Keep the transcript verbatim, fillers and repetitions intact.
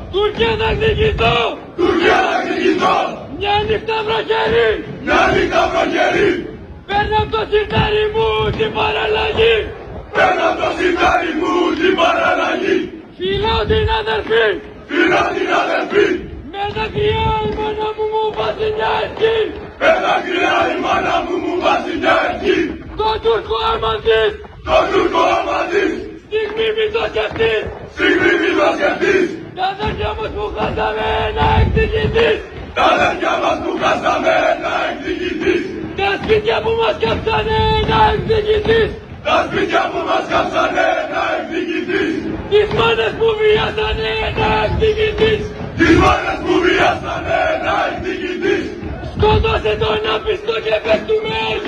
Τουρκία θα εκδικηθώ! Τουρκία θα εκδικηθώ! Μια νύχτα βροχερή! Μια νύχτα βροχερή! Παίρνω απ' το σιρτάρι μου την παραλλαγή! Παίρνω απ' το σιρτάρι μου την παραλλαγή! Φιλάω την αδερφή! Φιλάω την αδερφή! Με δακρυά η μάνα μου μου βάζει μια ευχή! Με δακρυά η μάνα μου μου βάζει μια ευχή! Το Τούρκο άμα δεις! Το Τούρκο άμα δεις! Στιγμή μη το σκεφτείς! Στιγμή μη το σκεφτείς! Τα αδέρφια μας που χάσαμε να εκδικηθείς! Τα αδέρφια μας που χάσαμε να εκδικηθείς! Τα σπίτια που μας κάψανε να εκδικηθείς! Τα σπίτια που μας κάψανε να εκδικηθείς! Τις μάνες που βιάσανε να εκδικηθείς! Τις μάνες που βιάσανε να εκδικηθείς! Σκότωσε τον άπιστο και πες του με